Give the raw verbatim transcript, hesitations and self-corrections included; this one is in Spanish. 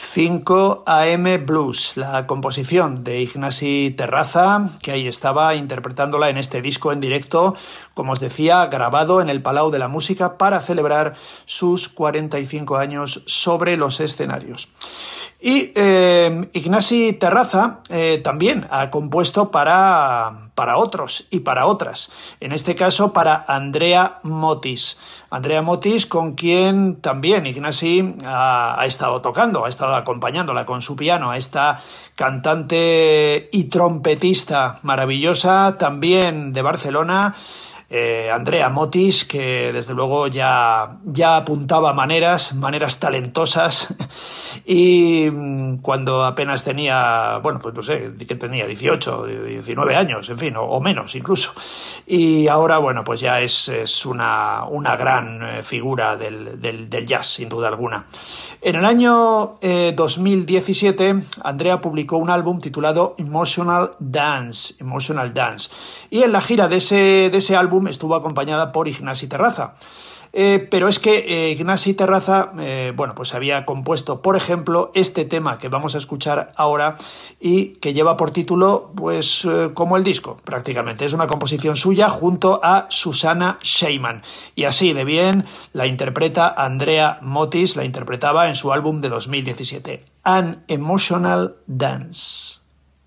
cinco A M Blues, la composición de Ignasi Terraza, que ahí estaba interpretándola en este disco en directo, como os decía, grabado en el Palau de la Música para celebrar sus cuarenta y cinco años sobre los escenarios. Y eh, Ignasi Terraza eh, también ha compuesto para, para otros y para otras. En este caso para Andrea Motis. Andrea Motis, con quien también Ignasi ha, ha estado tocando, ha estado acompañándola con su piano, a esta cantante y trompetista maravillosa, también de Barcelona. Eh, Andrea Motis, que desde luego ya, ya apuntaba maneras, maneras talentosas, y cuando apenas tenía, bueno, pues no sé, que tenía dieciocho, diecinueve años, en fin, o, o menos incluso, y ahora, bueno, pues ya es, es una, una gran figura del, del, del jazz, sin duda alguna. En el año eh, dos mil diecisiete, Andrea publicó un álbum titulado Emotional Dance, Emotional Dance, y en la gira de ese, de ese álbum estuvo acompañada por Ignasi Terraza. Eh, pero es que eh, Ignasi Terraza, eh, bueno, pues había compuesto, por ejemplo, este tema que vamos a escuchar ahora y que lleva por título, pues, eh, como el disco, prácticamente. Es una composición suya junto a Susana Sheiman. Y así de bien la interpreta Andrea Motis, la interpretaba en su álbum de dos mil diecisiete, An Emotional Dance.